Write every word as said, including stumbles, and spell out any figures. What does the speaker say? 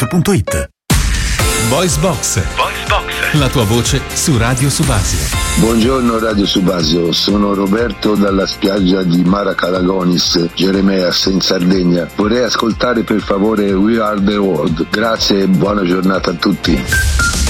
f punto it. Voice Box. Voice Box. La tua voce su Radio Subasio. Buongiorno Radio Subasio, sono Roberto dalla spiaggia di Maracalagonis, Geremeas in Sardegna. Vorrei ascoltare per favore We Are The World. Grazie e buona giornata a tutti.